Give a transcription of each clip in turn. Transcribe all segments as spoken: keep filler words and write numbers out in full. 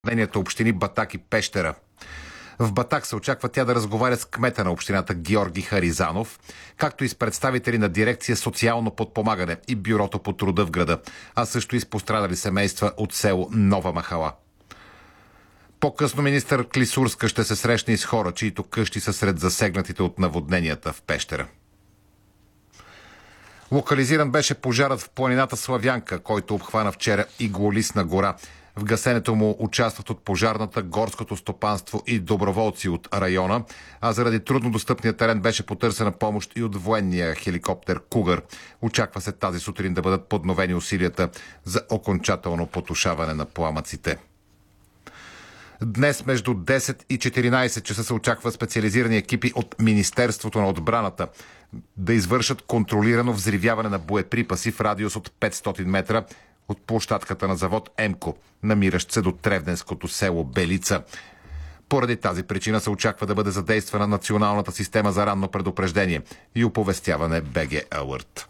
Мнението общини Батак и Пещера. В Батак се очаква тя да разговаря с кмета на общината Георги Харизанов, както и с представители на дирекция социално подпомагане и бюрото по труда в града, а също и с пострадали семейства от село Нова Махала. По-късно министър Клисурска ще се срещне и с хора, чието къщи са сред засегнатите от наводненията в Пещера. Локализиран беше пожарът в планината Славянка, който обхвана вчера Иглолистна гора. В гасенето му участват от пожарната, горското стопанство и доброволци от района, а заради труднодостъпния терен беше потърсена помощ и от военния хеликоптер Кугър. Очаква се тази сутрин да бъдат подновени усилията за окончателно потушаване на пламъците. Днес между десет и четиринайсет часа се очаква специализирани екипи от Министерството на отбраната да извършат контролирано взривяване на боеприпаси в радиус от петстотин метра от площадката на завод Емко, намиращ се до тревденското село Белица. Поради тази причина се очаква да бъде задействана националната система за ранно предупреждение и оповестяване би джи Alert.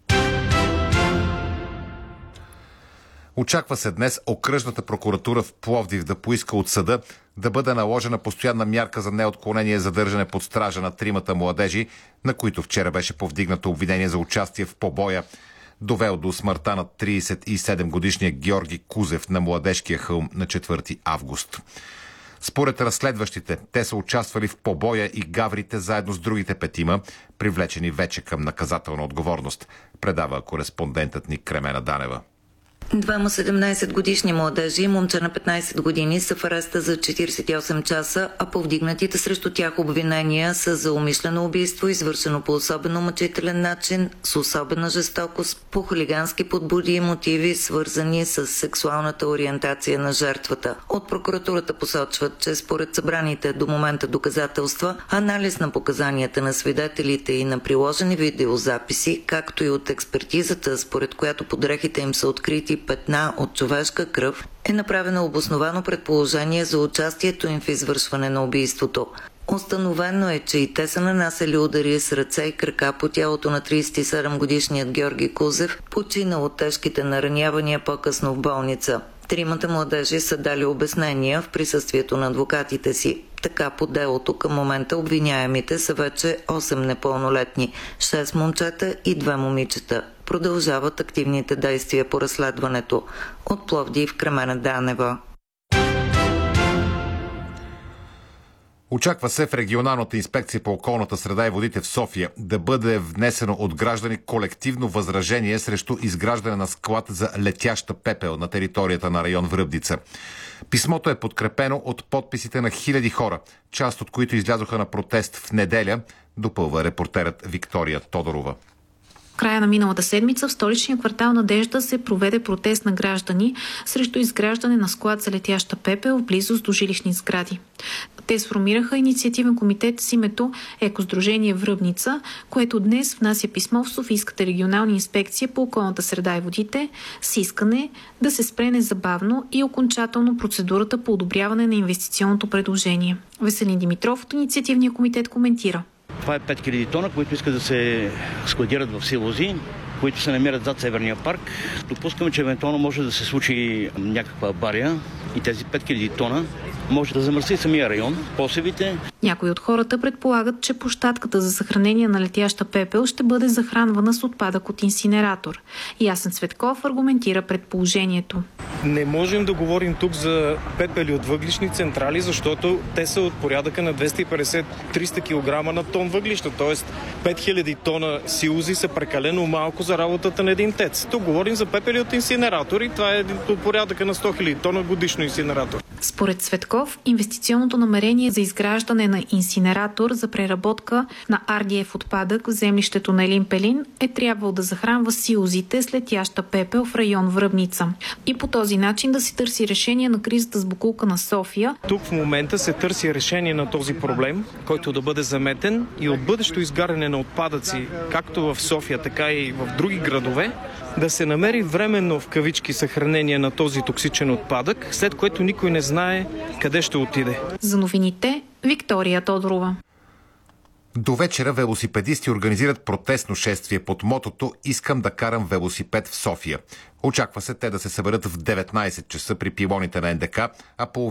Очаква се днес окръжната прокуратура в Пловдив да поиска от съда да бъде наложена постоянна мярка за неотклонение и задържане под стража на тримата младежи, на които вчера беше повдигнато обвинение за участие в побоя, довел до смъртта на трийсет и седем годишния Георги Кузев на Младежкия хълм на четвърти август. Според разследващите, те са участвали в побоя и гаврите заедно с другите петима, привлечени вече към наказателна отговорност, предава кореспондентът ни Кремена Данева. Двама седемнайсетгодишни младежи и момче на петнайсет години са в ареста за четирийсет и осем часа, а повдигнатите срещу тях обвинения са за умишлено убийство, извършено по особено мъчителен начин, с особена жестокост, по хулигански подбуди и мотиви, свързани с сексуалната ориентация на жертвата. От прокуратурата посочват, че според събраните до момента доказателства, анализ на показанията на свидетелите и на приложени видеозаписи, както и от експертизата, според която под дрехите им са открити петна от човешка кръв, е направено обосновано предположение за участието им в извършване на убийството. Установено е, че и те са нанасяли удари с ръце и крака по тялото на трийсет и седем годишният Георги Кузев, починал от тежките наранявания по-късно в болница. Тримата младежи са дали обяснения в присъствието на адвокатите си. Така по делото към момента обвиняемите са вече осем непълнолетни, шест момчета и две момичета. Продължават активните действия по разследването. От Пловдив, Кремена Данева. Очаква се в регионалната инспекция по околната среда и водите в София да бъде внесено от граждани колективно възражение срещу изграждане на склад за летяща пепел на територията на район Връбница. Писмото е подкрепено от подписите на хиляди хора, част от които излязоха на протест в неделя, допълва репортерът Виктория Тодорова. Края на миналата седмица в столичния квартал Надежда се проведе протест на граждани срещу изграждане на склад за летяща пепел в близост до жилищни сгради. Те сформираха инициативен комитет с името Екосдружение Връбница, което днес внася писмо в Софийската регионална инспекция по околната среда и водите с искане да се спре незабавно и окончателно процедурата по одобряване на инвестиционното предложение. Веселин Димитров от инициативния комитет коментира. Това е пет хиляди тона, които искат да се складират в силози, които се намират зад Северния парк. Допускаме, че евентуално може да се случи някаква авария и тези пет хиляди тона може да замърси самия район, посевите. Някои от хората предполагат, че площадката за съхранение на летяща пепел ще бъде захранвана с отпадък от инсинератор. Ясен Цветков аргументира предположението. Не можем да говорим тук за пепели от въглищни централи, защото те са от порядъка на двеста и петдесет до триста килограма на тон въглища. Тоест пет хиляди тона силози са прекалено малко за работата на един тец. Тук говорим за пепели от инсинератори. Това е от порядъка на сто хиляди тона годишно инсинератор. Според Цветков, инвестиционното намерение за изграждане на инсинератор за преработка на ар ди еф отпадък в землището на Елин Пелин е трябвало да захранва силозите с летяща пепел в район Връбница. И по този начин да се търси решение на кризата с боклука на София. Тук в момента се търси решение на този проблем, който да бъде заметен и от бъдещо изгаряне на отпадъци, както в София, така и в други градове, да се намери временно в кавички съхранение на този токсичен отпадък, след което никой не знае къде ще отиде. За новините Виктория Тодорова. До вечера велосипедисти организират протестно шествие под мотото «Искам да карам велосипед в София». Очаква се те да се съберат в деветнайсет часа при пилоните на ен де ка, а по